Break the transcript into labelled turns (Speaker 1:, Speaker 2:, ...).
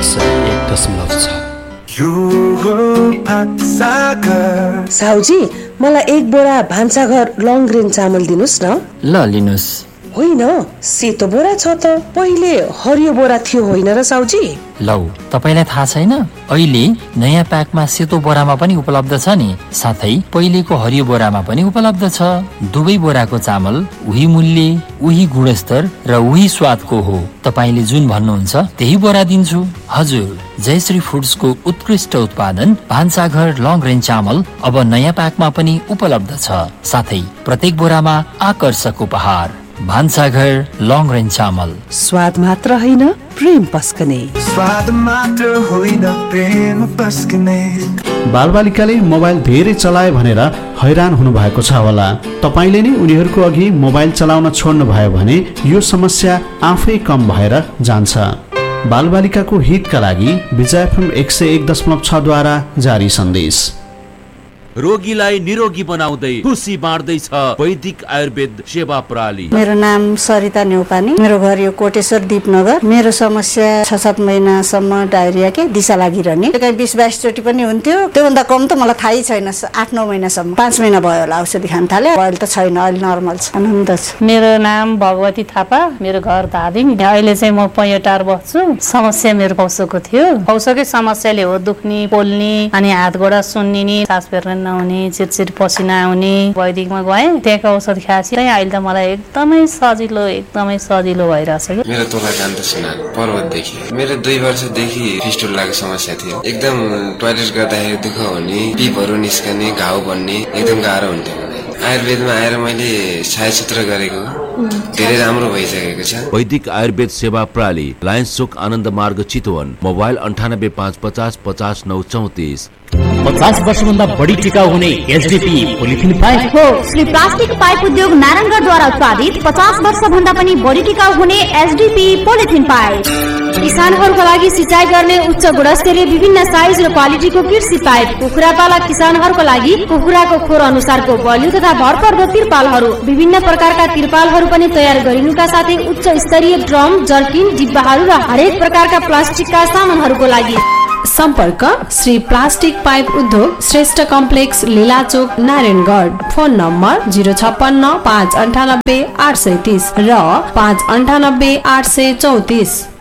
Speaker 1: 101.6।
Speaker 2: साहुजी मलाई 1 बोरा भान्साघर long grain चामल दिनुस् न।
Speaker 1: ल लिनुस्।
Speaker 2: होइन सेतो बोरा छ त, पहिले हरियो बोरा थियो होइन र साहुजी?
Speaker 1: लौ तपाईलाई थाहा छैन, अहिले नयाँ प्याकमा सेतो बोरामा पनि उपलब्ध छ नि, साथै पहिलेको हरियो बोरामा पनि उपलब्ध छ। दुवै बोराको चामल उही मूल्य, उही गुणस्तर र उही स्वादको हो। तपाईले जुन भन्नुहुन्छ त्यही बोरा दिन्छु। हजुर, जयश्री फुड्सको उत्कृष्ट उत्पादन भान्साघर लङ रेन्ज चामल अब नयाँ प्याकमा पनि उपलब्ध छ, साथै प्रत्येक बोरामा आकर्षक उपहार। भान्साघर लङ रेन्ज चामल,
Speaker 2: स्वाद मात्र होइन प्रेम पस्कने।
Speaker 3: बालबालिकाले मोबाइल धेरै चलाए भनेर हैरान हुनु भएको छ होला। तपाईले नै उनीहरूको अघि मोबाइल चलाउन छोड्नु भयो भने यो समस्या आफै कम भएर जान्छ। बालबालिकाको हितका लागि विजय FM 101.6 द्वारा जारी सन्देश।
Speaker 4: रोगीलाई निरोगी बनाउँदै खुसी बाँड्दैछ वैदिक आयुर्वेद सेवा प्रणाली।
Speaker 5: मेरो नाम सरिता न्यौपानी, मेरो घर यो कोटेश्वर दीपनगर। मेरो समस्या 6-7 महिनासम्म डायरिया के दिशा लागिरहने, कहीँ 20-22 चोटि पनि हुन्थ्यो। त्योभन्दा कम त मलाई थाहै छैन। 8-9 महिनासम्म, 5 महिना भयो होला औषधि खान थाले। अहिले त छैन, अहिले नर्मल छ, आनन्द छ।
Speaker 6: मेरो नाम भगवती थापा, मेरो घर धादिङ। अहिले चाहिँ म पैयोटार बस्छु। समस्या मेरो पौसोको थियो। पौसोकै समस्याले हो दुख्ने, पोल्ने, अनि हात गोडा सुन्निने, सास फेर्न नहुने, चिरचिर पसिना आउने। वैदिकमा गएँ, त्यहाँको औषध खाएपछि अहिले त मलाई एकदमै सजिलो भइरहेछ।
Speaker 7: मेरो तोला कान्त सिन्हा, पर्वतदेखि। मेरो 2 वर्षदेखि फिस्टुलाको समस्या थियो। एकदम टोयलेट गर्दाखेरि दुःख हुने, पिपहरू निस्कने, घाउ बन्ने, एकदम गाह्रो हुन्थ्यो। आयुर्वेदमा आएर मैले छायाचित्र गरेको धेरै राम्रो भइसकेको छ।
Speaker 4: वैदिक आयुर्वेद सेवा प्रणाली, लायन्स चोक आनन्द मार्ग चितवन। मोबाइल 985550 50 934।
Speaker 8: 50 वर्षभन्दा बढी टिकाउ हुने एसडीपी पोलिथिन पाइप
Speaker 9: हो। श्री प्लास्टिक पाइप उद्योग नारायणगढद्वारा उत्पादित 50 वर्षभन्दा पनि बढी टिकाउ हुने एसडीपी पोलिथिन पाइप। किसानहरूको लागि सिँचाइ गर्ने उच्च गुणस्तरीय विभिन्न साइज र क्वालिटीको कृषि पाइप। कुखुरापालक किसानहरूको लागि कुखुराको खोर अनुसारको बलियो तथा भरपर्दो तिरपालहरू, विभिन्न प्रकारका तिरपालहरू पनि तयार गरिनुका साथै उच्च स्तरीय ड्रम, जर्किन, डिब्बाहरू र हरेक प्रकारका प्लास्टिकका सामानहरूको लागि
Speaker 10: सम्पर्क श्री प्लास्टिक पाइप उद्योग, Shrestha complex, लीलाचोक, Narayangarh. Phone number 056 598 830 र 598 834।